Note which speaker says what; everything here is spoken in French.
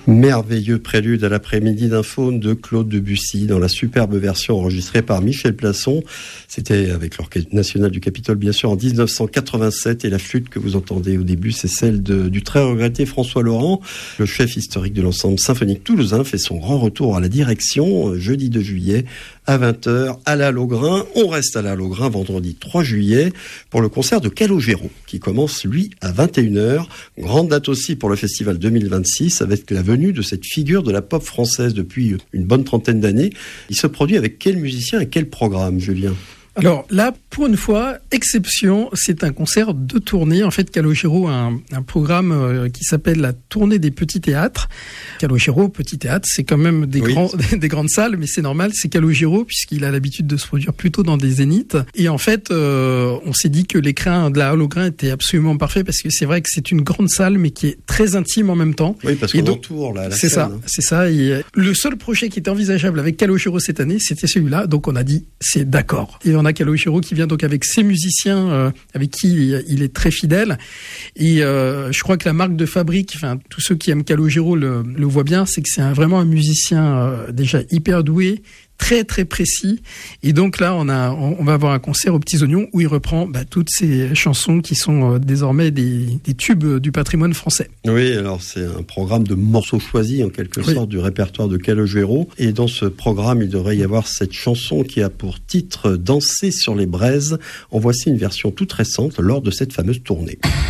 Speaker 1: Merveilleux prélude à l'après-midi d'un faune de Claude Debussy dans la superbe version enregistrée par Michel Plasson. C'était avec l'Orchestre National du Capitole, bien sûr, en 1987. Et la flûte que vous entendez au début, c'est celle du très regretté François Laurent. Le chef historique de l'ensemble symphonique toulousain fait son grand retour à la direction jeudi 2 juillet à 20h à la Laugrain. On reste à la Laugrain vendredi 3 juillet pour le concert de Calogero qui commence, lui, à 21h. Grande date aussi pour le festival 2026 avec la venue de cette figure de la pop française depuis une bonne trentaine d'années. Il se produit avec quel musicien et quel programme, Julien ?
Speaker 2: Alors là, pour une fois, exception, c'est un concert de tournée. En fait, Calogero a un programme qui s'appelle la tournée des petits théâtres. Calogero, petit théâtre, c'est quand même des grandes salles, mais c'est normal, c'est Calogero puisqu'il a l'habitude de se produire plutôt dans des zéniths. Et en fait, on s'est dit que l'écran de la Laugrain était absolument parfait parce que c'est vrai que c'est une grande salle, mais qui est très intime en même temps.
Speaker 1: Oui, parce qu'on entoure la
Speaker 2: c'est
Speaker 1: scène.
Speaker 2: C'est ça. Et le seul projet qui était envisageable avec Calogero cette année, c'était celui-là. Donc on a dit, c'est d'accord. Et on a Calogero qui vient donc avec ses musiciens avec qui il est très fidèle et je crois que la marque de fabrique, enfin tous ceux qui aiment Calogero le voient bien, c'est que c'est vraiment un musicien déjà hyper doué, très très précis, et donc là on va avoir un concert aux Petits Oignons où il reprend toutes ces chansons qui sont désormais des tubes du patrimoine français.
Speaker 1: Oui, alors c'est un programme de morceaux choisis en quelque sorte du répertoire de Calogero, et dans ce programme il devrait y avoir cette chanson qui a pour titre Danser sur les braises. En voici une version toute récente lors de cette fameuse tournée.